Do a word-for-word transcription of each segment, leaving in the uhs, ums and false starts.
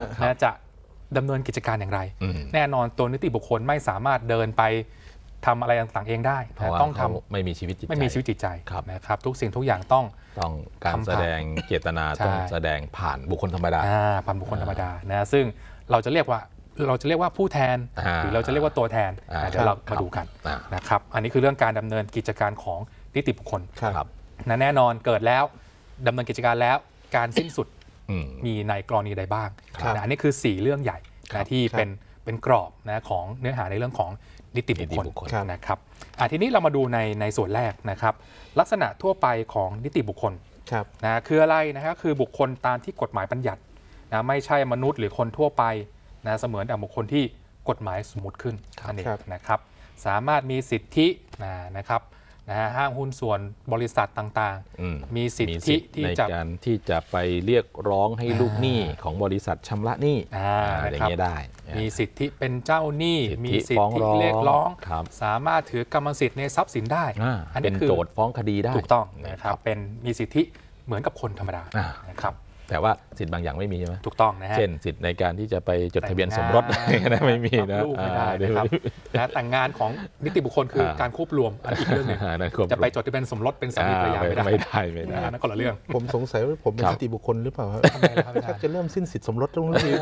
นะจะดำเนินกิจการอย่างไรแน่นอนตัวนิติบุคคลไม่สามารถเดินไปทำอะไรต่างๆเองได้ต้องทำไม่มีชีวิตจิตใจไม่มีชีวิตจิตใจนะครับทุกสิ่งทุกอย่างต้องต้องการแสดงเจตนาต้องแสดงผ่านบุคคลธรรมดาผ่านบุคคลธรรมดานะซึ่งเราจะเรียกว่าเราจะเรียกว่าผู้แทนหรือเราจะเรียกว่าตัวแทนเดี๋ยวเรามาดูกันนะครับอันนี้คือเรื่องการดำเนินกิจการของนิติบุคคลนะแน่นอนเกิดแล้วดำเนินกิจการแล้วการสิ้นสุดมีในกรณีใดบ้างนะอันนี้คือสี่เรื่องใหญ่นะที่เป็นเป็นกรอบนะของเนื้อหาในเรื่องของนิติบุคคลนะครับทีนี้เรามาดูในในส่วนแรกนะครับลักษณะทั่วไปของนิติบุคคลนะคืออะไรนะครับคือบุคคลตามที่กฎหมายบัญญัตินะไม่ใช่มนุษย์หรือคนทั่วไปนะเสมือนดังบุคคลที่กฎหมายสมมติขึ้นนั่นเองนะครับสามารถมีสิทธินะนะครับนะฮะห้างหุ้นส่วนบริษัทต่างๆมีสิทธิในการที่จะไปเรียกร้องให้ลูกหนี้ของบริษัทชำระหนี้อย่างนี้ได้มีสิทธิเป็นเจ้าหนี้มีสิทธิเรียกร้องสามารถถือกรรมสิทธิ์ในทรัพย์สินได้อันนี้คือเป็นโจทย์ฟ้องคดีได้ถูกต้องนะครับเป็นมีสิทธิเหมือนกับคนธรรมดานะครับแต่ว่าสิทธิ์บางอย่างไม่มีใช่ไหมถูกต้องนะฮะเช่นสิทธิ์ในการที่จะไปจดทะเบียนสมรสนะไม่มีนะลูกไม่ได้นะครับนะแต่งงานของนิติบุคคลคือการควบรวมอันอีกเรื่องหนึ่งจะไปจดทะเบียนสมรสเป็นสามีภรรยาไม่ได้ไม่ได้ไม่ได้นั่นคนละเรื่องผมสงสัยว่าผมเป็นนิติบุคคลหรือเปล่าครับจะเริ่มสิ้นสิทธิสมรสต้องรีบ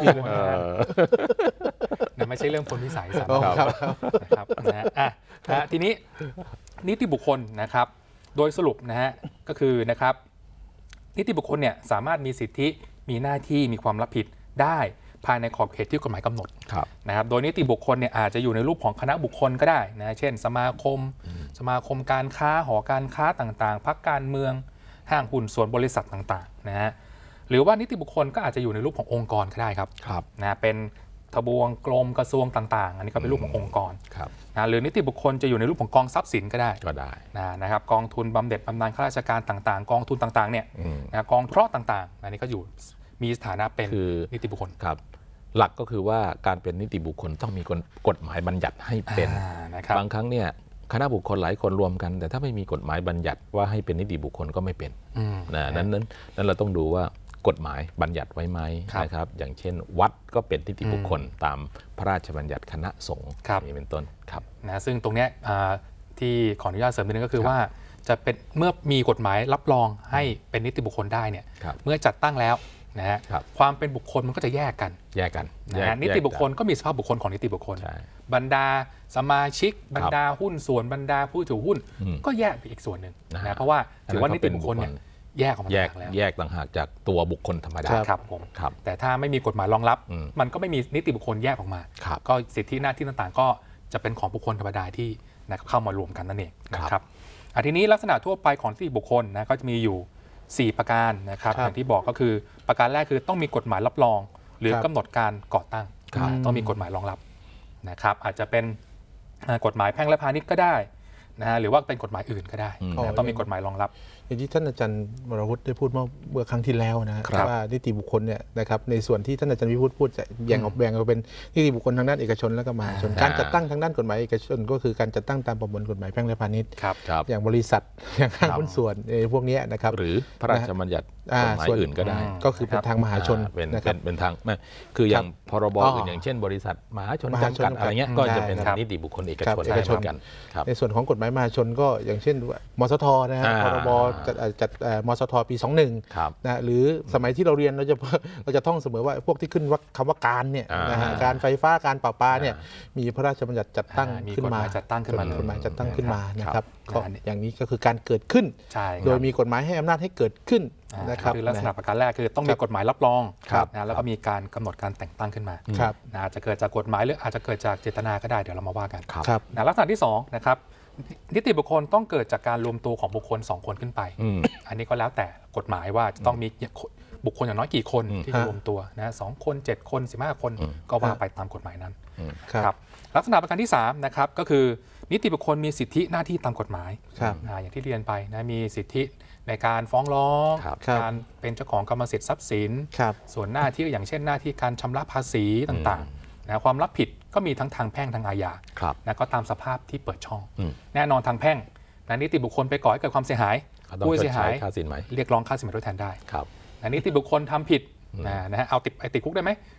นะไม่ใช่เรื่องคนวิสัยสามนะครับนะทีนี้นิติบุคคลนะครับโดยสรุปนะฮะก็คือนะครับนิติบุคคลเนี่ยสามารถมีสิทธิมีหน้าที่มีความรับผิดได้ภายในขอบเขตที่กฎหมายกำหนดนะครับโดยนิติบุคคลเนี่ยอาจจะอยู่ในรูปของคณะบุคคลก็ได้นะเช่นสมาคมสมาคมการค้าหอการค้าต่างๆพรรคการเมืองห้างหุ้นส่วนบริษัทต่างๆนะฮะหรือว่านิติบุคคลก็อาจจะอยู่ในรูปขององค์กรก็ได้ครับนะเป็นทบวงกรมกระทรวงต่างๆอันนี้ก็เป็นรูปขององค์กรนะหรือนิติบุคคลจะอยู่ในรูปของกองทรัพย์สินก็ได้ก็ได้นะครับกองทุนบำเหน็จบำนาญข้าราชการต่างๆกองทุนต่างๆเนี่ยนะกองเคราะห์ต่างๆอันนี้ก็อยู่มีสถานะเป็นนิติบุคคลครับหลักก็คือว่าการเป็นนิติบุคคลต้องมีกฎหมายบัญญัติให้เป็นบางครั้งเนี่ยคณะบุคคลหลายคนรวมกันแต่ถ้าไม่มีกฎหมายบัญญัติว่าให้เป็นนิติบุคคลก็ไม่เป็นนะนั้นนั้นเราต้องดูว่ากฎหมายบัญญัติไว้ไหมนะครับอย่างเช่นวัดก็เป็นนิติบุคคลตามพระราชบัญญัติคณะสงฆ์นี้เป็นต้นครับนะซึ่งตรงนี้ที่ขออนุญาตเสริมนิดนึงก็คือว่าจะเป็นเมื่อมีกฎหมายรับรองให้เป็นนิติบุคคลได้เนี่ยเมื่อจัดตั้งแล้วนะฮะความเป็นบุคคลมันก็จะแยกกันแยกกันนะฮะนิติบุคคลก็มีสภาพบุคคลของนิติบุคคลบรรดาสมาชิกบรรดาหุ้นส่วนบรรดาผู้ถือหุ้นก็แยกไปอีกส่วนหนึ่งนะเพราะว่าถือว่านิติบุคคลเนี่ยแยกออกมาแล้วแยกต่างหากจากตัวบุคคลธรรมดาครับผมแต่ถ้าไม่มีกฎหมายรองรับมันก็ไม่มีนิติบุคคลแยกออกมาก็สิทธิหน้าที่ต่างๆก็จะเป็นของบุคคลธรรมดาที่เข้ามารวมกันนั่นเองนะครับทีนี้ลักษณะทั่วไปของนิติบุคคลนะก็จะมีอยู่สี่ประการนะครับอย่างที่บอกก็คือประการแรกคือต้องมีกฎหมายรับรองหรือกำหนดการก่อตั้งต้องมีกฎหมายรองรับนะครับอาจจะเป็นกฎหมายแพ่งและพาณิชย์ก็ได้นะหรือว่าเป็นกฎหมายอื่นก็ได้ต้องมีกฎหมายรองรับอย่างที่ท่านอาจารย์วรวุฒิได้พูดเมื่อครั้งที่แล้วนะว่านิติบุคคลเนี่ยนะครับในส่วนที่ท่านอาจารย์วิพุทธพูดจะแบ่งออกแบ่งออกเป็นนิติบุคคลทางด้านเอกชนและก็มหาชนการจัดตั้งทางด้านกฎหมายเอกชนก็คือการจัดตั้งตามประมวลกฎหมายแพ่งและพาณิชย์อย่างบริษัทอย่างห้างหุ้นส่วนพวกนี้นะครับหรือพระราชบัญญัติกฎหมายอื่นก็ได้ก็คือเป็นทางมหาชนนะครับเป็นทางคืออย่างพรบอื่นอย่างเช่นบริษัทมหาชนจำกัดอะไรเงี้ยก็จะเป็นนิติบุคคลเอกชนเอกชนกันในส่วนของกฎหมายมหาชนก็อย่างเช่นมสทนะฮะพรบจัดมสทปีสองหนึ่งนะหรือสมัยที่เราเรียนเราจะเราจะท่องเสมอว่าพวกที่ขึ้นว่าคำว่าการเนี่ยนะฮะการไฟฟ้าการประปาเนี่ยมีพระราชบัญญัติจัดตั้งขึ้นมาจัดตั้งขึ้นมากฎหมายจัดตั้งขึ้นมานะครับอย่างนี้ก็คือการเกิดขึ้นโดยมีกฎหมายให้อำนาจให้เกิดขึ้นนะครับคือลักษณะประการแรกคือต้องมีกฎหมายรับรองนะแล้วก็มีการกำหนดการแต่งตั้งขึ้นมาอาจจะเกิดจากกฎหมายหรืออาจจะเกิดจากเจตนาก็ได้เดี๋ยวเรามาว่ากันนะลักษณะที่สองนะครับนิติบุคคลต้องเกิดจากการรวมตัวของบุคคลสองคนขึ้นไปอันนี้ก็แล้วแต่กฎหมายว่าจะต้องมีบุคคลอย่างน้อยกี่คนที่จะรวมตัวนะสองคนเจ็ดคนสิบห้าคนก็ว่าไปตามกฎหมายนั้นครับลักษณะประการที่สามนะครับก็คือนิติบุคคลมีสิทธิหน้าที่ตามกฎหมายอย่างที่เรียนไปนะมีสิทธิในการฟ้องร้องการเป็นเจ้าของกรรมสิทธิ์ทรัพย์สินส่วนหน้าที่อย่างเช่นหน้าที่การชำระภาษีต่างๆนะความรับผิดก็มีทั้งทางแพ่งทางอาญานะก็ตามสภาพที่เปิดช่องแน่นอนทางแพ่งนะนิติบุคคลไปก่อให้เกิดความเสียหายผู้เสียหายเรียกร้องค่าสินไหมทดแทนได้นะนิติบุคคลทำผิดนะฮะเอาติดติดคุกได้ไหม